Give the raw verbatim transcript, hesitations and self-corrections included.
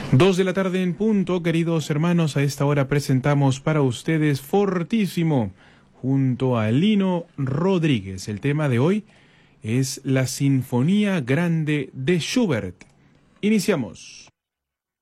Dos de la tarde en punto, queridos hermanos, a esta hora presentamos para ustedes Fortísimo, junto a Lino Rodríguez. El tema de hoy es la Sinfonía Grande de Schubert. Iniciamos.